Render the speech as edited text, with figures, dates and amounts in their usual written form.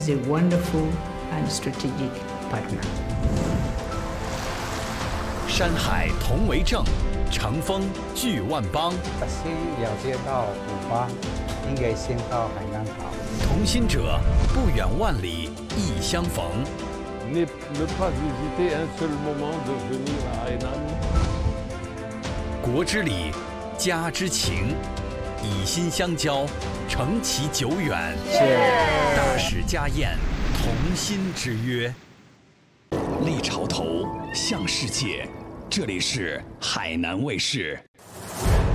is a wonderful and strategic partner. 山海同为政，乘风聚万邦。 先了解到古巴，应该先到海南岛。 同心者，不远万里，亦相逢。 Ne pas hésiter un seul moment de venir à Hainan. 国之礼，家之情，以心相交，承其久远。大使家宴，同心之约。立潮头，向世界。这里是海南卫视。